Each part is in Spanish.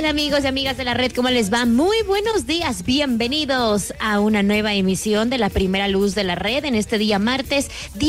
tal, amigos y amigas de la red? ¿Cómo les va? Muy buenos días, bienvenidos a una nueva emisión de La Primera Luz de la Red en este día martes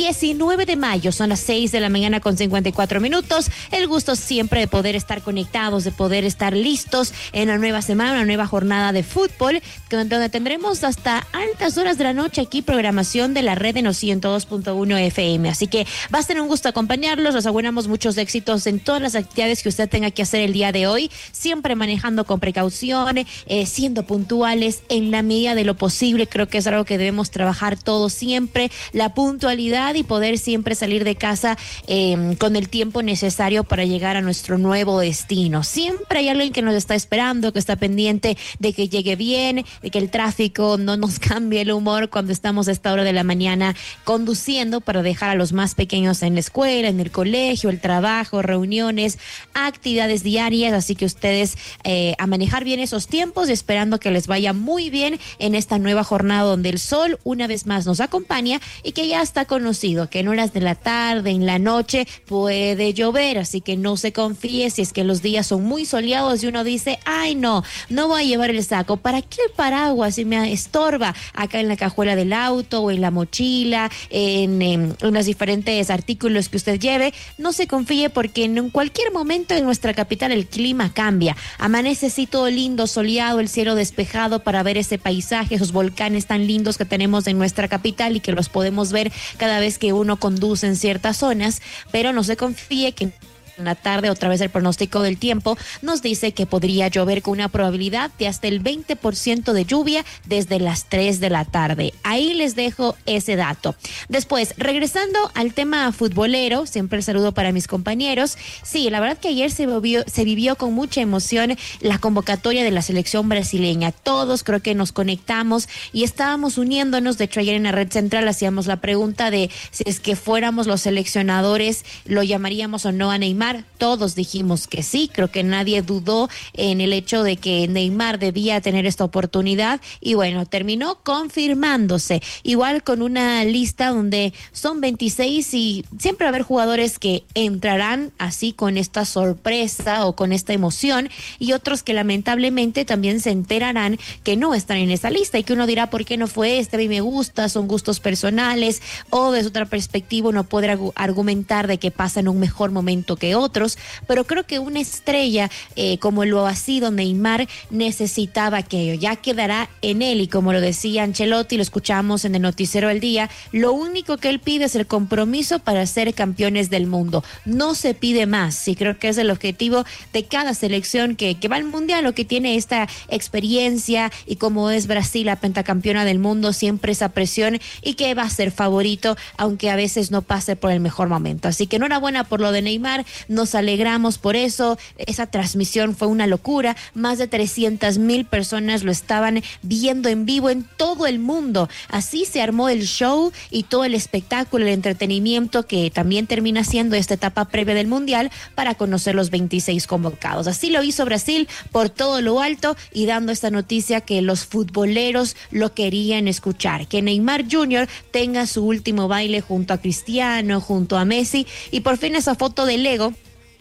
19 de mayo. Son las 6 de la mañana con 54 minutos. El gusto siempre de poder estar conectados, de poder estar listos en una nueva semana, una nueva jornada de fútbol, donde tendremos hasta altas horas de la noche aquí programación de la red en los 102.1 FM. Así que va a ser un gusto acompañarlos. Les auguramos muchos éxitos en todas las actividades que usted tenga que hacer el día de hoy, siempre manejando con precaución, siendo puntuales en la medida de lo posible. Creo que es algo que debemos trabajar todos siempre, la puntualidad y poder siempre salir de casa con el tiempo necesario para llegar a nuestro nuevo destino. Siempre hay alguien que nos está esperando, que está pendiente de que llegue bien, de que el tráfico no nos cambie el humor cuando estamos a esta hora de la mañana conduciendo para dejar a los más pequeños en la escuela, en el colegio, el trabajo, reuniones, actividades diarias. Así que ustedes a manejar bien esos tiempos y esperando que les vaya muy bien en esta nueva jornada donde el sol una vez más nos acompaña y que ya está conocido que en horas de la tarde, en la noche puede llover, así que no se confíe si es que los días son muy soleados y uno dice, ay no voy a llevar el saco, ¿para qué el paraguas si me estorba acá en la cajuela del auto o en la mochila, en los diferentes artículos que usted lleve? No se confíe porque en cualquier momento en nuestra capital el clima cambia, amanece así todo lindo, soleado, el cielo despejado para ver ese paisaje, esos volcanes tan lindos que tenemos en nuestra capital y que los podemos ver cada vez que uno conduce en ciertas zonas, pero no se confíe que en la tarde otra vez el pronóstico del tiempo nos dice que podría llover con una probabilidad de hasta el 20% de lluvia desde las 3 de la tarde. Ahí les dejo ese dato. Después, regresando al tema futbolero, siempre el saludo para mis compañeros. Sí, la verdad que ayer se vivió con mucha emoción la convocatoria de la selección brasileña. Todos creo que nos conectamos y estábamos uniéndonos. De hecho, ayer en la red central hacíamos la pregunta de si es que fuéramos los seleccionadores, ¿lo llamaríamos o no a Neymar? Todos dijimos que sí, creo que nadie dudó en el hecho de que Neymar debía tener esta oportunidad y bueno, terminó confirmándose, igual con una lista donde son 26 y siempre va a haber jugadores que entrarán así con esta sorpresa o con esta emoción y otros que lamentablemente también se enterarán que no están en esa lista y que uno dirá, ¿por qué no fue este? A mí me gusta, son gustos personales o desde otra perspectiva uno podrá argumentar de que pasa en un mejor momento que otros, pero creo que una estrella como lo ha sido Neymar necesitaba aquello, ya quedará en él y como lo decía Ancelotti, lo escuchamos en el noticiero del día, lo único que él pide es el compromiso para ser campeones del mundo, no se pide más y creo que es el objetivo de cada selección que va al mundial o que tiene esta experiencia y como es Brasil la pentacampeona del mundo, siempre esa presión y que va a ser favorito aunque a veces no pase por el mejor momento, así que enhorabuena por lo de Neymar. Nos alegramos por eso, esa transmisión fue una locura, más de 300,000 personas lo estaban viendo en vivo en todo el mundo, así se armó el show y todo el espectáculo, el entretenimiento que también termina siendo esta etapa previa del Mundial para conocer los 26 convocados, así lo hizo Brasil por todo lo alto y dando esta noticia que los futboleros lo querían escuchar, que Neymar Jr. tenga su último baile junto a Cristiano, junto a Messi y por fin esa foto del Lego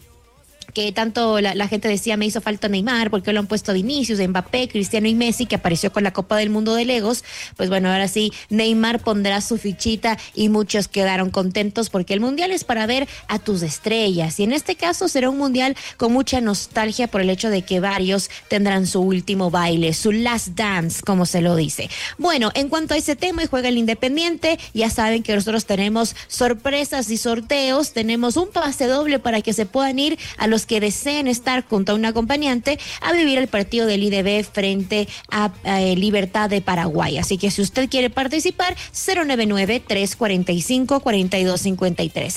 que tanto la gente decía me hizo falta Neymar porque lo han puesto a Vinicius, Mbappé, Cristiano y Messi que apareció con la Copa del Mundo de Legos, pues bueno, ahora sí Neymar pondrá su fichita y muchos quedaron contentos porque el mundial es para ver a tus estrellas y en este caso será un mundial con mucha nostalgia por el hecho de que varios tendrán su último baile, su last dance como se lo dice. Bueno, en cuanto a ese tema y juega el Independiente, ya saben que nosotros tenemos sorpresas y sorteos, tenemos un pase doble para que se puedan ir a los que deseen estar junto a un acompañante a vivir el partido del IDB frente a Libertad de Paraguay. Así que si usted quiere participar, 099-345-4253.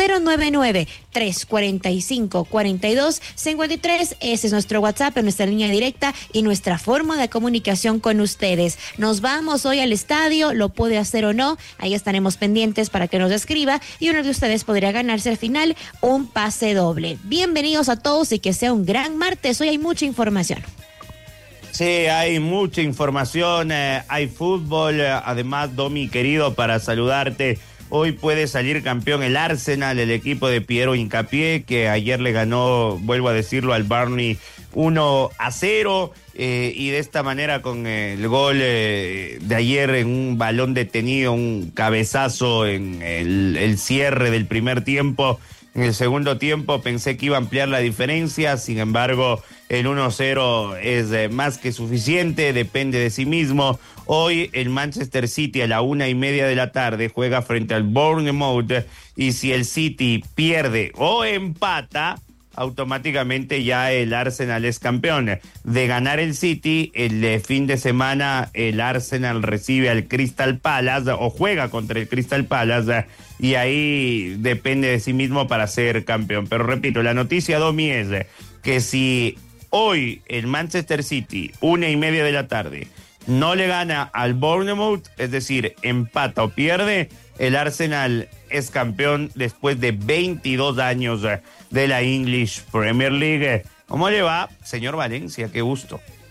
099-345-4253. Ese es nuestro WhatsApp, nuestra línea directa y nuestra forma de comunicación con ustedes. Nos vamos hoy al estadio, lo puede hacer o no, ahí estaremos pendientes para que nos escriba y uno de ustedes podría ganarse al final un pase doble. Bienvenidos a todos y que sea un gran martes. Hoy hay mucha información. Sí, hay mucha información, hay fútbol, además, Domi, querido, para saludarte Hoy puede salir campeón el Arsenal, el equipo de Piero Hincapié, que ayer le ganó, vuelvo a decirlo, al Burnley 1-0, y de esta manera con el gol de ayer en un balón detenido, un cabezazo en el cierre del primer tiempo. En el segundo tiempo pensé que iba a ampliar la diferencia, sin embargo el 1-0 es más que suficiente, depende de sí mismo. Hoy el Manchester City a la 1:30 de la tarde juega frente al Bournemouth, y si el City pierde o empata, automáticamente ya el Arsenal es campeón. De ganar el City, el fin de semana el Arsenal recibe al Crystal Palace o juega contra el Crystal Palace, y ahí depende de sí mismo para ser campeón. Pero repito, la noticia, Domi, es que si hoy el Manchester City, 1:30 de la tarde, no le gana al Bournemouth, es decir, empata o pierde, el Arsenal es campeón después de 22 años de la English Premier League. ¿Cómo le va, señor Valencia? Qué gusto.